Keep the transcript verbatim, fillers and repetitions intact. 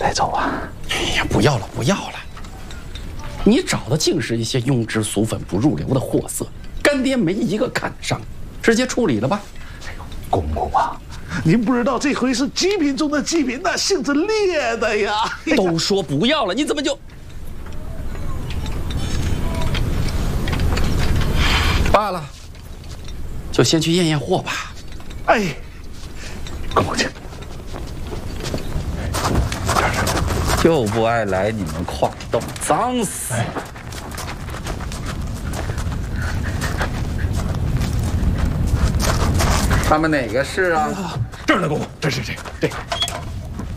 带走啊！ 哎呀，不要了，不要了！你找的竟是一些庸脂俗粉、不入流的货色，干爹没一个看得上，直接处理了吧。 哎呦，公公啊，您不知道这回是极品中的极品呐，性子烈的呀！ 都说不要了，你怎么就？罢了，就先去验验货吧。 哎，公公请。 就不爱来你们矿洞，脏死！他们哪个是啊？ 这儿呢，公公，这是这这。